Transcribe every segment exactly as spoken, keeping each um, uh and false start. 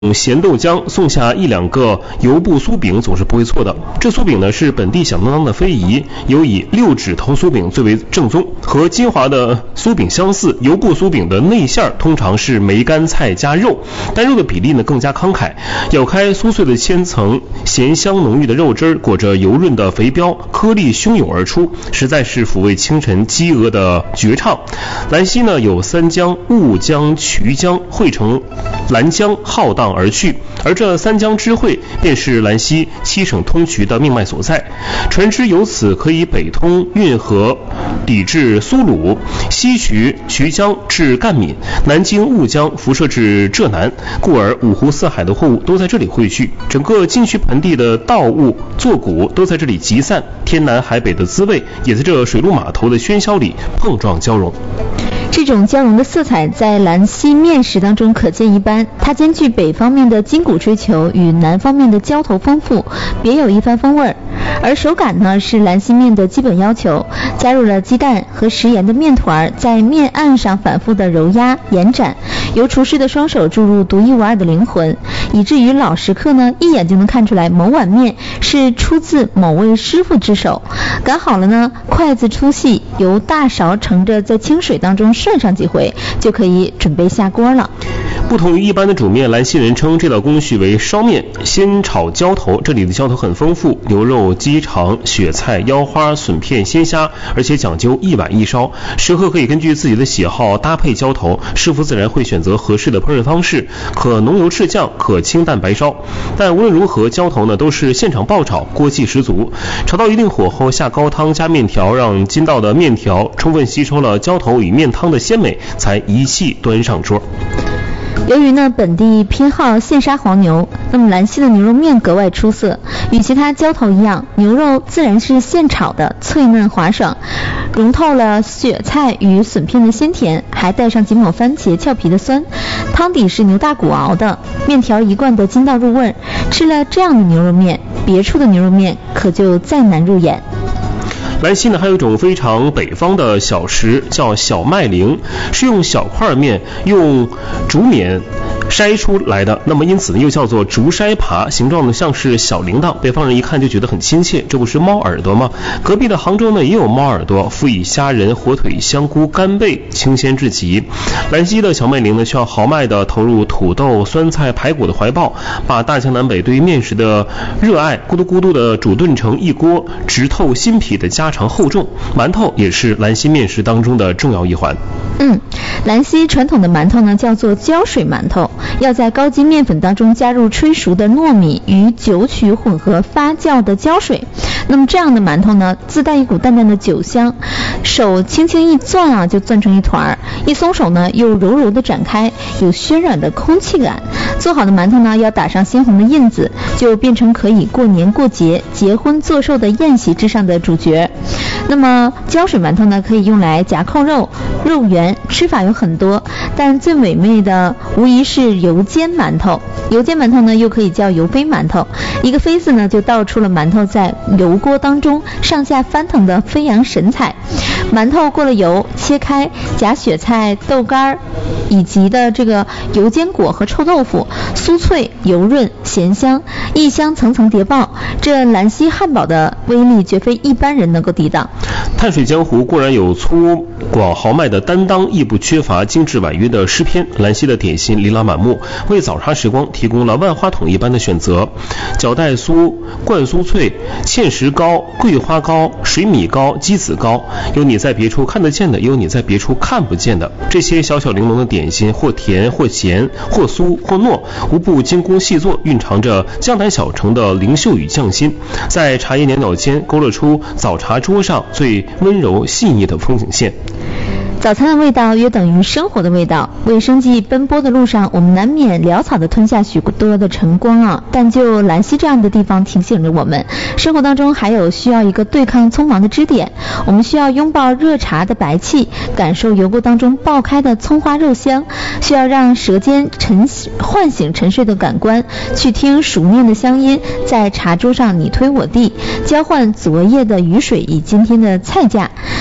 咸豆浆送下一两个油布酥饼总是不会错的。这酥饼呢是本地响当当的非遗，尤以六指头酥饼最为正宗。和金华的酥饼相似，油布酥饼的内馅通常是梅干菜加肉，但肉的比例呢更加慷慨。咬开酥脆的千层，咸香浓郁的肉汁儿裹着油润的肥膘，颗粒汹涌而出，实在是抚慰清晨饥饿的绝唱。兰溪呢有三江，雾江、衢江汇成兰江，浩荡而去，而这三江之汇便是兰溪七省通衢的命脉所在。船只由此可以北通运河，抵至苏鲁，西衢衢江至赣闽，南经雾江辐射至浙南，故而五湖四海的货物都在这里汇聚，整个金衢盆地的稻物作谷都在这里集散，天南海北的滋味也在这水陆码头的喧嚣里碰撞交融。 这种交融的色彩在兰溪面食当中可见一斑，它兼具北方面的筋骨追求与南方面的浇头丰富，别有一番风味。而手感呢是兰溪面的基本要求，加入了鸡蛋和食盐的面团在面案上反复的揉压延展，由厨师的双手注入独一无二的灵魂，以至于老食客呢一眼就能看出来某碗面是出自某位师傅之手。擀好了呢，筷子粗细，由大勺盛着在清水当中涮上几回，就可以准备下锅了。 不同于一般的煮面，兰溪人称这道工序为烧面，先炒浇头，这里的浇头很丰富，牛肉、鸡肠、雪菜、腰花、笋片、鲜虾，而且讲究一碗一烧，食客可以根据自己的喜好搭配浇头，师傅自然会选择合适的烹饪方式，可浓油赤酱，可清淡白烧。但无论如何，浇头呢都是现场爆炒，锅气十足，炒到一定火后下高汤加面条，让筋道的面条充分吸收了浇头与面汤的鲜美，才一气端上桌。 由于呢本地偏好现杀黄牛，那么兰溪的牛肉面格外出色。与其他浇头一样，牛肉自然是现炒的，脆嫩滑爽，融透了雪菜与笋片的鲜甜，还带上几抹番茄俏皮的酸。汤底是牛大骨熬的，面条一贯的筋道入味。吃了这样的牛肉面，别处的牛肉面可就再难入眼。 兰溪呢还有一种非常北方的小食，叫小麦绫，是用小块面用竹篾筛出来的，那么因此呢又叫做竹筛扒，形状呢像是小铃铛，北方人一看就觉得很亲切，这不是猫耳朵吗？隔壁的杭州呢也有猫耳朵，辅以虾仁、火腿、香菇、干贝，清鲜至极。兰溪的小麦绫呢需要豪迈的投入土豆、酸菜、排骨的怀抱，把大江南北对于面食的热爱咕嘟咕嘟的煮炖成一锅直透心脾的家常厚重。馒头也是兰溪面食当中的重要一环。 嗯，兰溪传统的馒头呢叫做胶水馒头，要在高筋面粉当中加入吹熟的糯米与酒曲混合发酵的胶水。那么这样的馒头呢自带一股淡淡的酒香，手轻轻一攥啊就攥成一团，一松手呢又柔柔的展开，有暄软的空气感。做好的馒头呢要打上鲜红的印子，就变成可以过年过节、结婚做寿的宴席之上的主角。那么胶水馒头呢可以用来夹扣肉、肉圆，吃法有很多，但最美味的无疑是油煎馒头。油煎馒头呢又可以叫油飞馒头，一个飞字呢就道出了馒头在油锅当中上下翻腾的飞扬神采。馒头过了油，切开，夹雪菜、豆干以及的这个油煎果和臭豆腐，酥脆油润咸香，异香层层叠爆，这兰溪汉堡的威力绝非一般人能够抵挡。 碳水江湖固然有粗犷豪迈的担当，亦不缺乏精致婉约的诗篇。兰溪的点心琳琅满目，为早茶时光提供了万花筒一般的选择，角带酥、灌酥脆、芡实糕、桂花糕、水米糕、鸡子糕，有你在别处看得见的，有你在别处看不见的。这些小小玲珑的点心，或甜或咸，或酥或糯，无不精工细作，蕴藏着江南小城的灵秀与匠心，在茶叶袅袅间勾勒出早茶桌上最温柔细腻的风景线。 早餐的味道约等于生活的味道，为生计奔波的路上，我们难免潦草的吞下许多的晨光啊。但就兰溪这样的地方提醒着我们，生活当中还有需要一个对抗匆忙的支点，我们需要拥抱热茶的白气，感受油锅当中爆开的葱花肉香，需要让舌尖沉唤醒沉睡的感官，去听熟面的香音在茶桌上你推我递，交换昨夜的雨水与今天的菜价。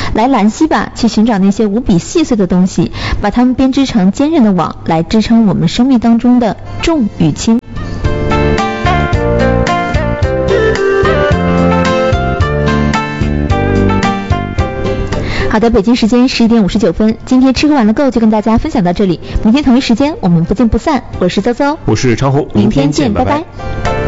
来兰溪吧，去寻找那些无比细碎的东西，把它们编织成坚韧的网，来支撑我们生命当中的重与轻。好的，北京时间十一点五十九分，今天吃喝玩乐购就跟大家分享到这里，明天同一时间我们不见不散。我是邹邹， 我是长虹， 明天见，拜拜。 拜拜。